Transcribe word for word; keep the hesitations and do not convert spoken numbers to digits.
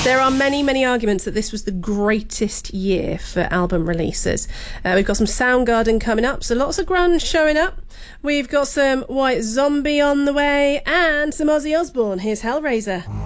There are many, many arguments that this was the greatest year for album releases. Uh, we've got some Soundgarden coming up, so lots of grunge showing up. We've got some White Zombie on the way and some Ozzy Osbourne. Here's Hellraiser.